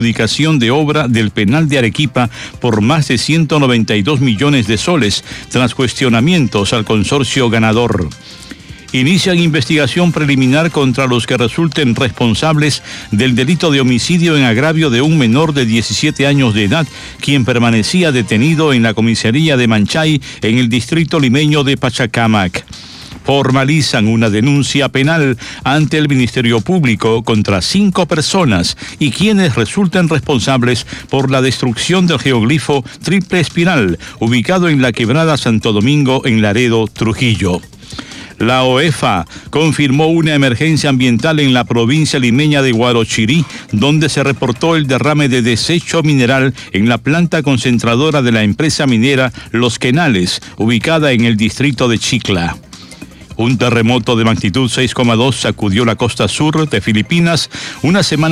adjudicación de obra del penal de Arequipa por más de 192 millones de soles, tras cuestionamientos al consorcio ganador. Inician investigación preliminar contra los que resulten responsables del delito de homicidio en agravio de un menor de 17 años de edad, quien permanecía detenido en la comisaría de Manchay, en el distrito limeño de Pachacamac. Formalizan una denuncia penal ante el Ministerio Público contra 5 personas y quienes resulten responsables por la destrucción del geoglifo Triple Espiral, ubicado en la Quebrada Santo Domingo, en Laredo, Trujillo. La OEFA confirmó una emergencia ambiental en la provincia limeña de Huarochirí, donde se reportó el derrame de desecho mineral en la planta concentradora de la empresa minera Los Quenales, ubicada en el distrito de Chicla. Un terremoto de magnitud 6,2 sacudió la costa sur de Filipinas una semana